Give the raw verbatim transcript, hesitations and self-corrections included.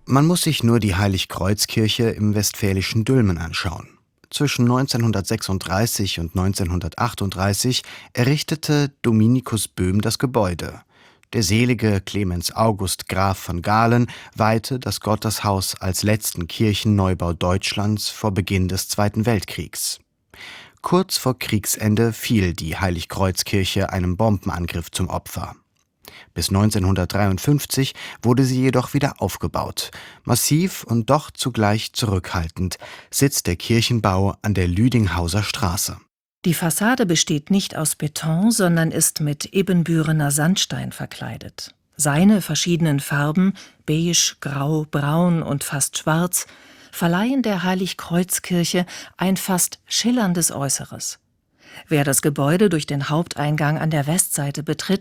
Man muss sich nur die Heiligkreuzkirche im westfälischen Dülmen anschauen. Zwischen neunzehnhundertsechsunddreißig und neunzehnhundertachtunddreißig errichtete Dominikus Böhm das Gebäude. Der selige Clemens August Graf von Galen weihte das Gotteshaus als letzten Kirchenneubau Deutschlands vor Beginn des Zweiten Weltkriegs. Kurz vor Kriegsende fiel die Heiligkreuzkirche einem Bombenangriff zum Opfer. Bis neunzehnhundertdreiundfünfzig wurde sie jedoch wieder aufgebaut. Massiv und doch zugleich zurückhaltend sitzt der Kirchenbau an der Lüdinghauser Straße. Die Fassade besteht nicht aus Beton, sondern ist mit Ebenbürener Sandstein verkleidet. Seine verschiedenen Farben, beige, grau, braun und fast schwarz, verleihen der Heiligkreuzkirche ein fast schillerndes Äußeres. Wer das Gebäude durch den Haupteingang an der Westseite betritt,